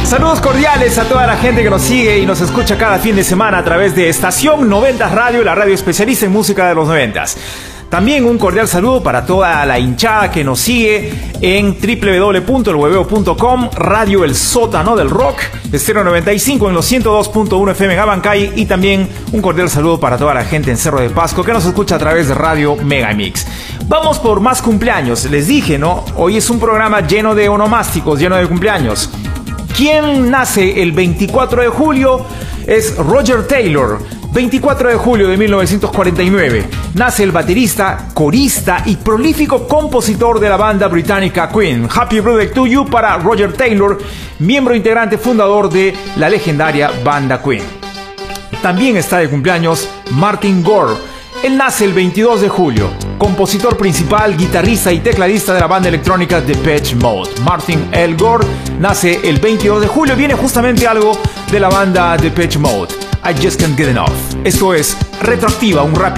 Saludos cordiales a toda la gente que nos sigue y nos escucha cada fin de semana a través de Estación 90 Radio, la radio especialista en música de los 90s. También un cordial saludo para toda la hinchada que nos sigue en www.elhueveo.com, Radio El Sótano del Rock, Estéreo 95 en los 102.1 FM en Abancay, y también un cordial saludo para toda la gente en Cerro de Pasco que nos escucha a través de Radio Megamix. Vamos por más cumpleaños. Les dije, ¿no? Hoy es un programa lleno de onomásticos, lleno de cumpleaños. ¿Quién nace el 24 de julio? Es Roger Taylor. 24 de julio de 1949, nace el baterista, corista y prolífico compositor de la banda británica Queen. Happy Birthday to You para Roger Taylor, miembro integrante fundador de la legendaria banda Queen. También está de cumpleaños Martin Gore. Él nace el 22 de julio, compositor principal, guitarrista y tecladista de la banda electrónica Depeche Mode. Martin L. Gore nace el 22 de julio, viene justamente algo de la banda Depeche Mode. I Just Can't Get Enough. Esto es Retroactiva, un rápido